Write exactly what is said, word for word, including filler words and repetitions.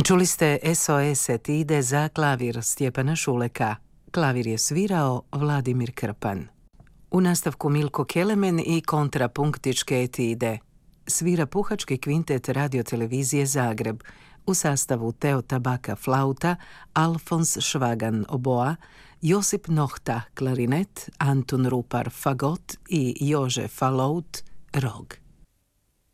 Čuli ste S O S etide za klavir Stjepana Šuleka. Klavir je svirao Vladimir Krpan. U nastavku Milko Kelemen i kontrapunktičke etide. Svira puhački kvintet radiotelevizije Zagreb u sastavu Teo Tabaka flauta, Alfons Švagan oboa, Josip Nohta klarinet, Antun Rupar fagot i Jože Falout rog.